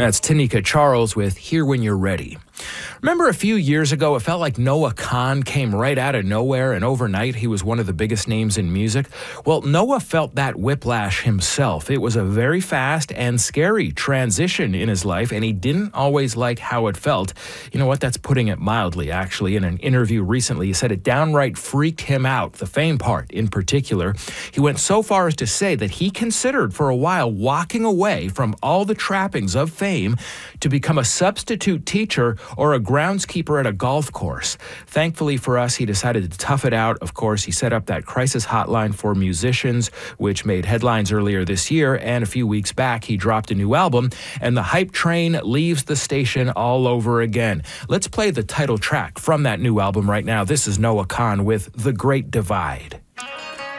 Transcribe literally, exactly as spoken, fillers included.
That's Tanika Charles with Here When You're Ready. Remember a few years ago, it felt like Noah Kahan came right out of nowhere, and overnight he was one of the biggest names in music. Well, Noah felt that whiplash himself. It was a very fast and scary transition in his life, and he didn't always like how it felt. You know what? That's putting it mildly, actually. In an interview recently, he said it downright freaked him out, the fame part in particular. He went so far as to say that he considered for a while walking away from all the trappings of fame to become a substitute teacher or a groundskeeper at a golf course. Thankfully for us, he decided to tough it out. Of course, he set up that crisis hotline for musicians, which made headlines earlier this year, and a few weeks back, he dropped a new album, and the hype train leaves the station all over again. Let's play the title track from that new album right now. This is Noah Kahan with The Great Divide.